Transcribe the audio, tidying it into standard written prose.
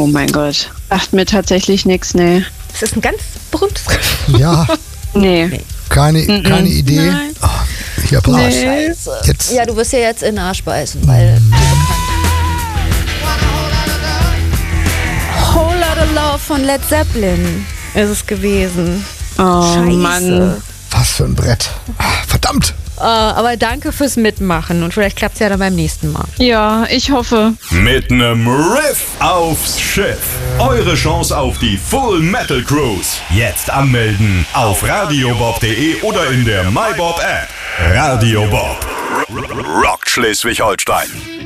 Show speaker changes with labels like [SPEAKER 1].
[SPEAKER 1] mein Gott. Sagt mir tatsächlich nichts, nee.
[SPEAKER 2] Das ist ein ganz berühmtes
[SPEAKER 3] Ja,
[SPEAKER 1] Nee.
[SPEAKER 3] keine Idee.
[SPEAKER 1] Nein.
[SPEAKER 3] Oh, hier, Blas.
[SPEAKER 2] Scheiße.
[SPEAKER 3] Jetzt.
[SPEAKER 2] Ja, du wirst ja jetzt in den Arsch beißen, weil du bekannt. Whole Lotta Love von Led Zeppelin ist es gewesen.
[SPEAKER 1] Oh
[SPEAKER 2] Scheiße.
[SPEAKER 1] Mann.
[SPEAKER 3] Was für ein Brett. Verdammt.
[SPEAKER 2] Aber danke fürs Mitmachen und vielleicht klappt es ja dann beim nächsten Mal.
[SPEAKER 1] Ja, ich hoffe.
[SPEAKER 4] Mit nem Riff aufs Schiff. Eure Chance auf die Full Metal Cruise. Jetzt anmelden auf radiobob.de oder in der MyBob App. Radio Bob. Rockt Schleswig-Holstein.